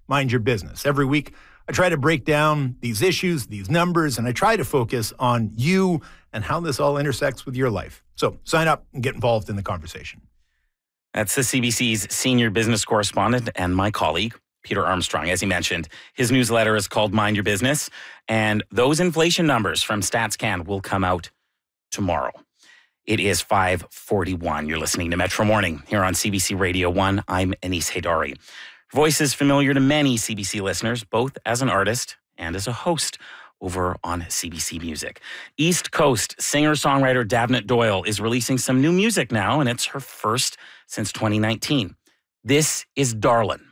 Mind Your Business. Every week, I try to break down these issues, these numbers, and I try to focus on you and how this all intersects with your life. So sign up and get involved in the conversation. That's the CBC's senior business correspondent and my colleague, Peter Armstrong. As he mentioned, his newsletter is called Mind Your Business, and those inflation numbers from StatsCan will come out tomorrow. It is 5:41. You're listening to Metro Morning here on CBC Radio 1. I'm Anis Haydari. Voice is familiar to many CBC listeners, both as an artist and as a host over on CBC Music. East Coast singer-songwriter Davnit Doyle is releasing some new music now, and it's her first since 2019. This is Darlin'.